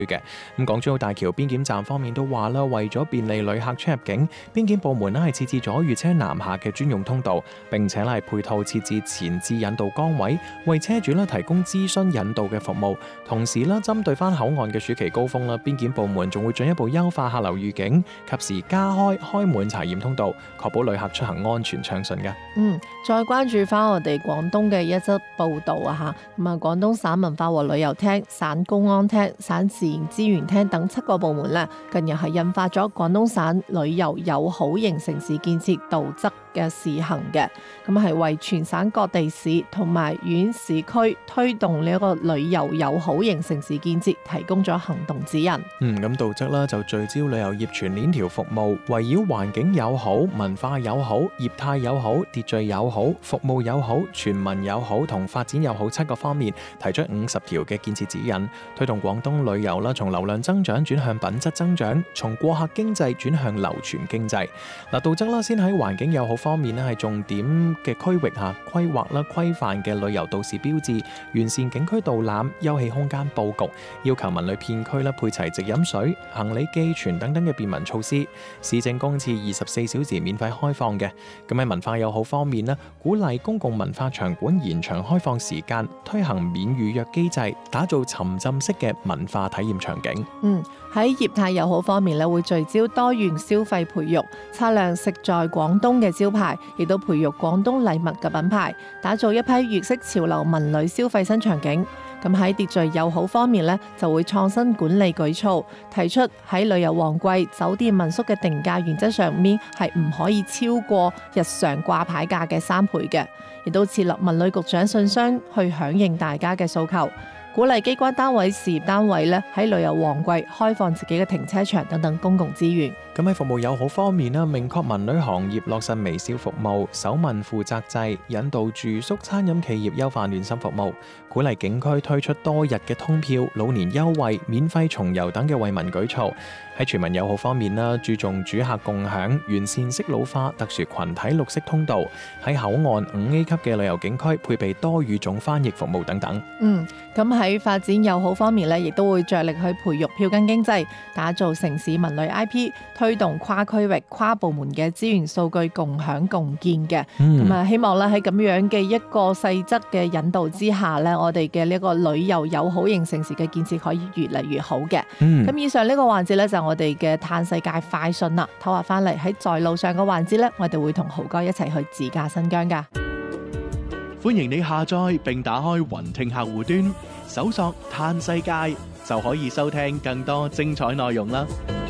嘅。咁港珠澳大橋邊檢站方面都話啦，為咗便利旅客出入境，邊檢部門咧係設置咗粵車南下嘅專用通道，並且係配套設置前置引導崗位，為車主咧提供諮詢引導嘅服務。同時啦，針對翻口岸嘅暑期高峰啦，邊檢部門仲會進一步優化客流預警，及時加開滿查驗通道，確保旅客出行安全暢順嘅。 再關注翻我哋廣東嘅一則報道啊嚇，咁啊廣東省文化和旅遊廳、省公安廳、省自然資源廳等7個部門咧，近日係印發咗廣東省旅遊友好型城市建設導則嘅試行嘅，咁係為全省各地市同埋縣市區推動呢一個旅遊友好型城市建設提供咗行動指引。 咁導則啦就聚焦旅遊業全鏈條服務，圍繞環境友好、文化友好、業態友好、秩序友好、服務友好、全民友好同發展友好7個方面，提出50條嘅建設指引，推動廣東旅遊啦從流量增長轉向品質增長，從過客經濟轉向流傳經濟。導則啦先喺環境友好方面咧係重點嘅區域規劃啦規範嘅旅遊導示標誌，完善景區導覽、休憩空間佈局，要求文旅片區配齊直飲水、行李寄存等等嘅便民措施。市政公廁24小時免費開放嘅。咁喺文化友好方面咧，鼓勵公共文化場館延長開放時間，推行免預約機制，打造沉浸式嘅文化體驗場景。 喺業態友好方面咧，會聚焦多元消費培育，擦亮食在廣東嘅招牌，亦都培育廣東禮物嘅品牌，打造一批粵式潮流文旅消費新場景。咁喺秩序友好方面咧，就會創新管理舉措，提出喺旅遊旺季酒店民宿嘅定價原則上面係唔可以超過日常掛牌價嘅3倍嘅，亦都設立文旅局長信箱去響應大家嘅訴求。鼓勵機關單位、事業單位咧喺旅遊旺季開放自己嘅停車場等等公共資源。 咁喺服務友好方面咧，明確文旅行業落實微笑服務、首問負責制，引導住宿餐飲企業優化暖心服務，鼓勵景區推出多日嘅通票、老年優惠、免費重遊等嘅惠民舉措。喺全民友好方面啦，注重主客共享，完善適老化特殊群體綠色通道，喺口岸5A 級嘅旅遊景區配備多語種翻譯服務等等。 咁喺發展友好方面咧，亦都會着力去培育票根經濟，打造城市文旅 IP， 推動跨區域、跨部門嘅資源數據共享共建嘅。希望咧喺咁樣嘅一個細則嘅引導之下咧，我哋嘅呢個旅遊友好型城市嘅建設可以越嚟越好嘅。咁以上呢個環節咧就係我哋嘅嘆世界快訊啦。唞下翻嚟喺在路上嘅環節咧，我哋會同豪哥一齊去自駕新疆噶。 歡迎你下載並打開雲聽客戶端，搜索嘆世界就可以收聽更多精彩內容啦。